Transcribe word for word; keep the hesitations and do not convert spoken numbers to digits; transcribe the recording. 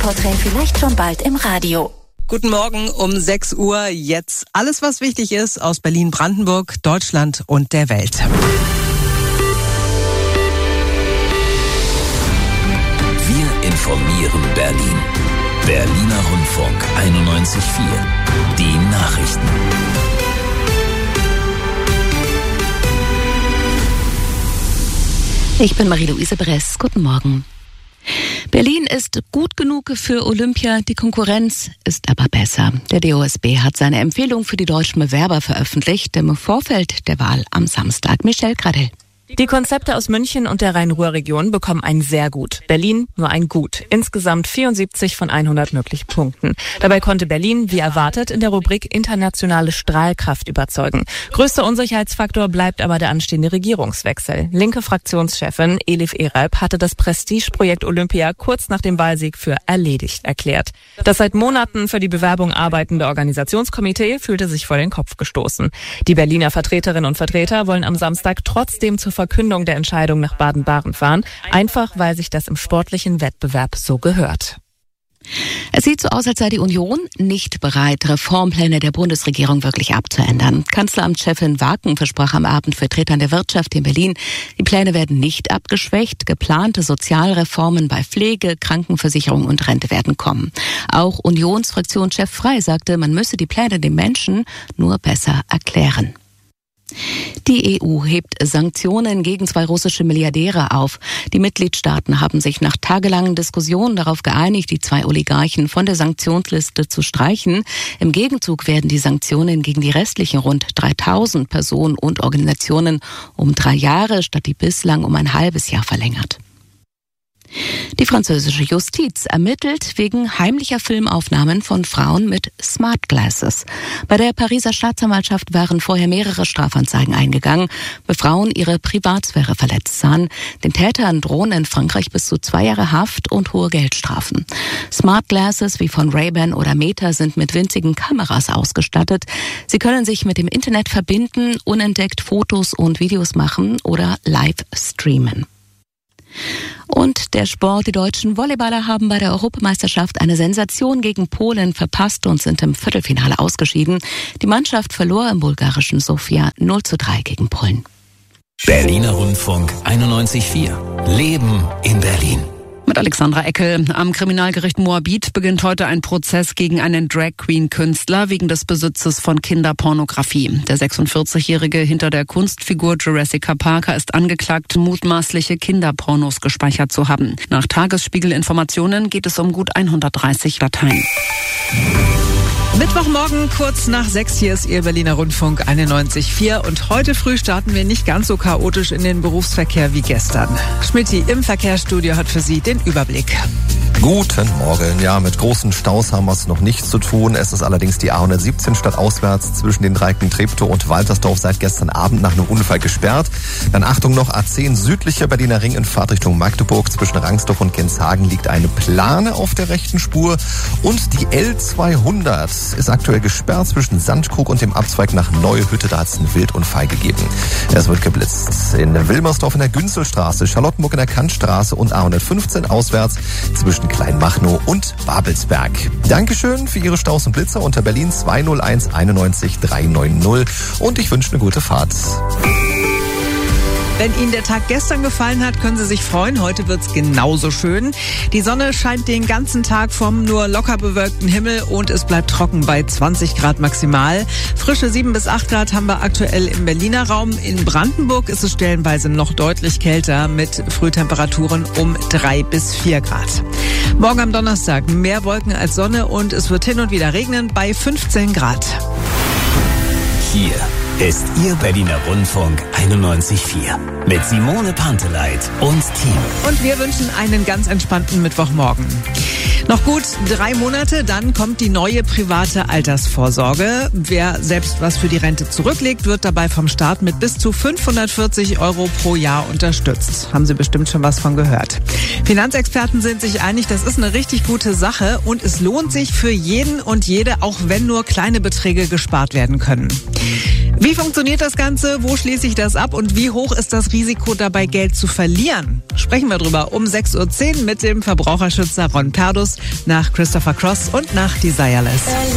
Stadtporträt vielleicht schon bald im Radio. Guten Morgen um sechs Uhr. Jetzt alles, was wichtig ist aus Berlin, Brandenburg, Deutschland und der Welt. Wir informieren Berlin. Berliner Rundfunk einundneunzig Komma vier. Die Nachrichten. Ich bin Marie-Louise Bress. Guten Morgen. Berlin ist gut genug für Olympia, die Konkurrenz ist aber besser. Der D O S B hat seine Empfehlung für die deutschen Bewerber veröffentlicht im Vorfeld der Wahl am Samstag. Michelle Gradel. Die Konzepte aus München und der Rhein-Ruhr-Region bekommen ein sehr gut. Berlin nur ein gut. Insgesamt vierundsiebzig von hundert möglichen Punkten. Dabei konnte Berlin, wie erwartet, in der Rubrik internationale Strahlkraft überzeugen. Größter Unsicherheitsfaktor bleibt aber der anstehende Regierungswechsel. Linke Fraktionschefin Elif Eralp hatte das Prestigeprojekt Olympia kurz nach dem Wahlsieg für erledigt erklärt. Das seit Monaten für die Bewerbung arbeitende Organisationskomitee fühlte sich vor den Kopf gestoßen. Die Berliner Vertreterinnen und Vertreter wollen am Samstag trotzdem zur Verkündung der Entscheidung nach Baden-Baden fahren, einfach weil sich das im sportlichen Wettbewerb so gehört. Es sieht so aus, als sei die Union nicht bereit, Reformpläne der Bundesregierung wirklich abzuändern. Kanzleramtschefin Waken versprach am Abend Vertretern der Wirtschaft in Berlin, die Pläne werden nicht abgeschwächt, geplante Sozialreformen bei Pflege, Krankenversicherung und Rente werden kommen. Auch Unionsfraktionschef Frey sagte, man müsse die Pläne den Menschen nur besser erklären. Die E U hebt Sanktionen gegen zwei russische Milliardäre auf. Die Mitgliedstaaten haben sich nach tagelangen Diskussionen darauf geeinigt, die zwei Oligarchen von der Sanktionsliste zu streichen. Im Gegenzug werden die Sanktionen gegen die restlichen rund dreitausend Personen und Organisationen um drei Jahre statt die bislang um ein halbes Jahr verlängert. Die französische Justiz ermittelt wegen heimlicher Filmaufnahmen von Frauen mit Smart Glasses. Bei der Pariser Staatsanwaltschaft waren vorher mehrere Strafanzeigen eingegangen, weil Frauen ihre Privatsphäre verletzt sahen. Den Tätern drohen in Frankreich bis zu zwei Jahre Haft und hohe Geldstrafen. Smart Glasses wie von Ray-Ban oder Meta sind mit winzigen Kameras ausgestattet. Sie können sich mit dem Internet verbinden, unentdeckt Fotos und Videos machen oder live streamen. Und der Sport. Die deutschen Volleyballer haben bei der Europameisterschaft eine Sensation gegen Polen verpasst und sind im Viertelfinale ausgeschieden. Die Mannschaft verlor im bulgarischen Sofia null zu drei gegen Polen. Berliner Rundfunk einundneunzig Komma vier. Leben in Berlin. Mit Alexandra Eckel. Am Kriminalgericht Moabit beginnt heute ein Prozess gegen einen Drag-Queen-Künstler wegen des Besitzes von Kinderpornografie. Der sechsundvierzigjährige hinter der Kunstfigur Jessica Parker ist angeklagt, mutmaßliche Kinderpornos gespeichert zu haben. Nach Tagesspiegel-Informationen geht es um gut hundertdreißig Dateien. Mittwochmorgen, kurz nach sechs, hier ist Ihr Berliner Rundfunk einundneunzig Komma vier und heute früh starten wir nicht ganz so chaotisch in den Berufsverkehr wie gestern. Schmidti im Verkehrsstudio hat für Sie den Überblick. Guten Morgen. Ja, mit großen Staus haben wir es noch nichts zu tun. Es ist allerdings die A hundertsiebzehn stadtauswärts zwischen den Dreiecken Treptow und Waltersdorf seit gestern Abend nach einem Unfall gesperrt. Dann Achtung noch, A zehn südlicher Berliner Ring in Fahrtrichtung Magdeburg. Zwischen Rangsdorf und Genshagen liegt eine Plane auf der rechten Spur. Und die L zweihundert ist aktuell gesperrt zwischen Sandkrug und dem Abzweig nach Neuhütte. Da hat es einen Wildunfall gegeben. Es wird geblitzt. In Wilmersdorf in der Günzelstraße, Charlottenburg in der Kantstraße und A hundertfünfzehn auswärts zwischen Kleinmachnow und Babelsberg. Dankeschön für Ihre Staus und Blitzer unter Berlin zwei null eins einundneunzig dreihundertneunzig und ich wünsche eine gute Fahrt. Wenn Ihnen der Tag gestern gefallen hat, können Sie sich freuen. Heute wird's genauso schön. Die Sonne scheint den ganzen Tag vom nur locker bewölkten Himmel und es bleibt trocken bei zwanzig Grad maximal. Frische sieben bis acht Grad haben wir aktuell im Berliner Raum. In Brandenburg ist es stellenweise noch deutlich kälter mit Frühtemperaturen um drei bis vier Grad. Morgen am Donnerstag mehr Wolken als Sonne und es wird hin und wieder regnen bei fünfzehn Grad. Hier ist Ihr Berliner Rundfunk einundneunzig Komma vier mit Simone Panteleit und Team. Und wir wünschen einen ganz entspannten Mittwochmorgen. Noch gut drei Monate, dann kommt die neue private Altersvorsorge. Wer selbst was für die Rente zurücklegt, wird dabei vom Staat mit bis zu fünfhundertvierzig Euro pro Jahr unterstützt. Haben Sie bestimmt schon was von gehört. Finanzexperten sind sich einig, das ist eine richtig gute Sache und es lohnt sich für jeden und jede, auch wenn nur kleine Beträge gespart werden können. Wie funktioniert das Ganze? Wo schließe ich das ab? Und wie hoch ist das Risiko dabei, Geld zu verlieren? Sprechen wir drüber um sechs Uhr zehn mit dem Verbraucherschützer Ron Perdus nach Christopher Cross und nach Desireless.